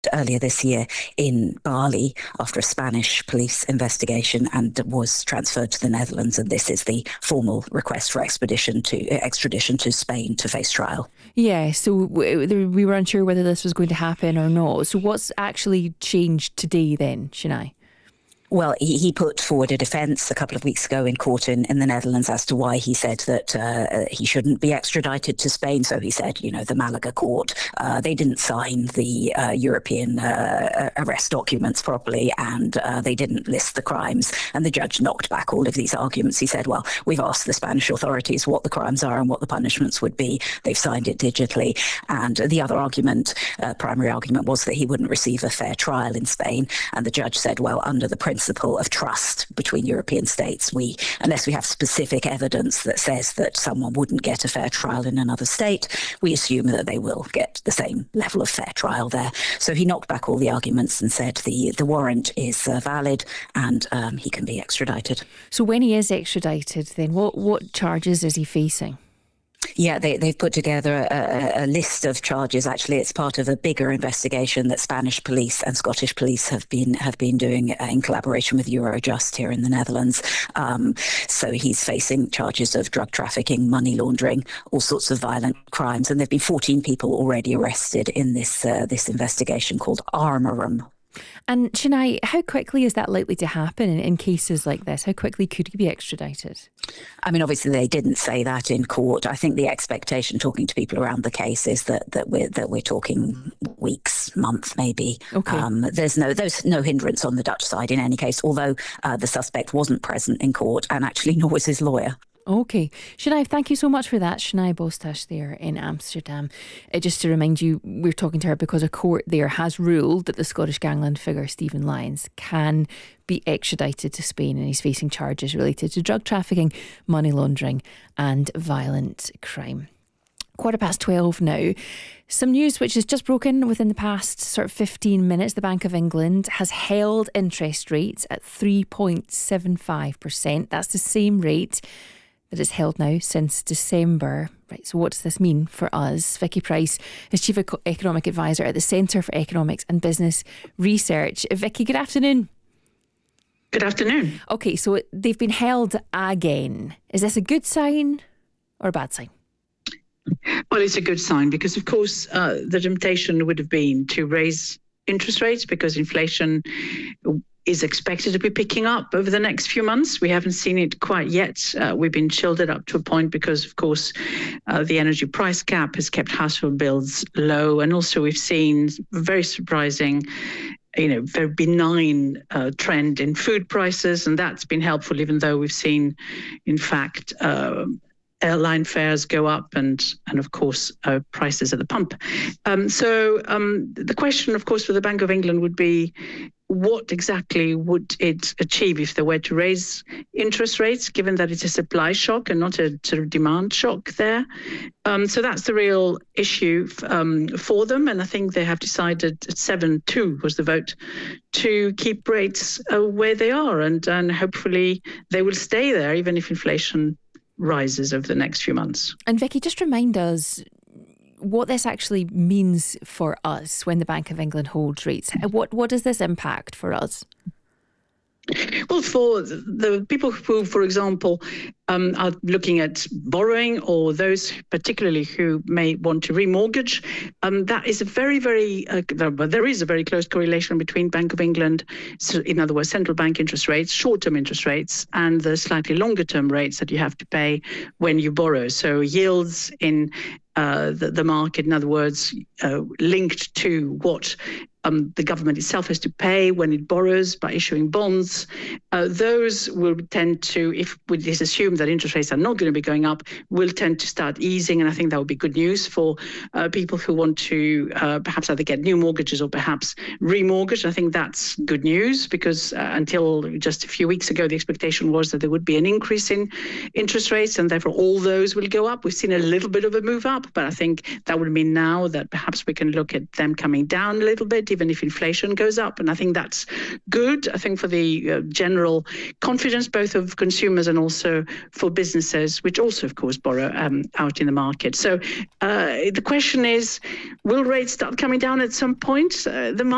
earlier this year in Bali after a Spanish police investigation and was transferred to the Netherlands. And this is the formal request for extradition to Spain to face trial. Yeah, so we were unsure whether this was going to happen or not. So what's actually changed today then, Shania? Well, he put forward a defence a couple of weeks ago in court in the Netherlands as to why he said that he shouldn't be extradited to Spain. So he said, the Malaga court, they didn't sign the European arrest documents properly, and they didn't list the crimes. And the judge knocked back all of these arguments. He said, well, we've asked the Spanish authorities what the crimes are and what the punishments would be. They've signed it digitally. And the other argument, primary argument, was that he wouldn't receive a fair trial in Spain. And the judge said, well, under the principle of trust between European states, unless we have specific evidence that says that someone wouldn't get a fair trial in another state, we assume that they will get the same level of fair trial there. So he knocked back all the arguments and said the warrant is valid and he can be extradited. So when he is extradited, then what charges is he facing? Yeah, they've put together a list of charges. Actually, it's part of a bigger investigation that Spanish police and Scottish police have been doing in collaboration with Eurojust here in the Netherlands. So he's facing charges of drug trafficking, money laundering, all sorts of violent crimes, and there've been 14 people already arrested in this investigation called Armorum. And Shania, how quickly is that likely to happen in cases like this? How quickly could he be extradited? I mean, obviously they didn't say that in court. I think the expectation, talking to people around the case, is that we're talking weeks, months, maybe. Okay. There's no hindrance on the Dutch side in any case, although the suspect wasn't present in court, and actually nor was his lawyer. Okay. Shania, thank you so much for that. Shania Bostash there in Amsterdam. Just to remind you, we're talking to her because a court there has ruled that the Scottish gangland figure Stephen Lyons can be extradited to Spain, and he's facing charges related to drug trafficking, money laundering and violent crime. 12:15 now. Some news which has just broken within the past 15 minutes. The Bank of England has held interest rates at 3.75%. That's the same rate that it's held now since December. Right, so what does this mean for us? Vicky Price is Chief Economic Advisor at the Centre for Economics and Business Research. Vicky, good afternoon. Good afternoon. Okay, so they've been held again. Is this a good sign or a bad sign? Well, it's a good sign because, of course, the temptation would have been to raise interest rates because inflation is expected to be picking up over the next few months. We haven't seen it quite yet. We've been shielded up to a point because, of course, the energy price cap has kept household bills low. And also we've seen very surprising, very benign trend in food prices. And that's been helpful, even though we've seen, in fact, airline fares go up and of course, prices at the pump. So the question, of course, for the Bank of England would be, what exactly would it achieve if they were to raise interest rates, given that it's a supply shock and not a sort of demand shock there? So that's the real issue for them. And I think they have decided at 7-2 was the vote to keep rates where they are. And hopefully they will stay there, even if inflation rises over the next few months. And Vicky, just remind us what this actually means for us when the Bank of England holds rates. What does this impact for us? Well, for the people who, for example, are looking at borrowing, or those particularly who may want to remortgage, that is a very, very, there is a very close correlation between Bank of England, so in other words, central bank interest rates, short-term interest rates, and the slightly longer-term rates that you have to pay when you borrow. So yields in the market, in other words, linked to what the government itself has to pay when it borrows by issuing bonds, those will tend to, if it is assumed that interest rates are not going to be going up, will tend to start easing. And I think that would be good news for people who want to perhaps either get new mortgages or perhaps remortgage. I think that's good news because until just a few weeks ago, the expectation was that there would be an increase in interest rates and therefore all those will go up. We've seen a little bit of a move up, but I think that would mean now that perhaps we can look at them coming down a little bit, even if inflation goes up. And I think that's good, I think, for the general confidence, both of consumers and also for businesses, which also, of course, borrow out in the market. So the question is, will rates start coming down at some point? The